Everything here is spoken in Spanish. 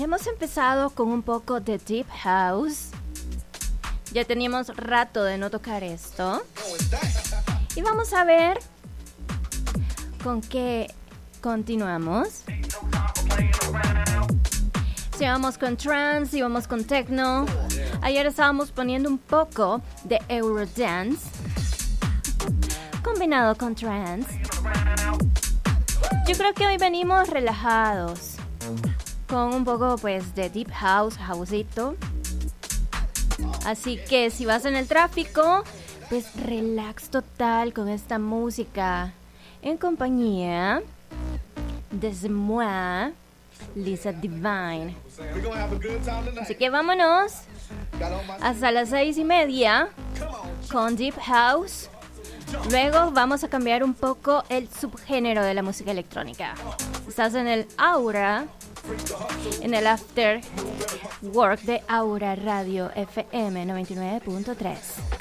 hemos empezado con un poco de Deep House. Ya teníamos rato de no tocar esto. Y vamos a ver con qué continuamos. Si vamos con trance, si vamos con techno. Ayer estábamos poniendo un poco de Eurodance combinado con trance. Yo creo que hoy venimos relajados con un poco pues de deep house, houseito. Así que si vas en el tráfico, pues relax total con esta música en compañía de moi, Lisa Divine. Así que vámonos hasta las 6:30 con Deep House. Luego vamos a cambiar un poco el subgénero de la música electrónica. Estás en el Aura, en el After Work de Aura Radio FM 99.3.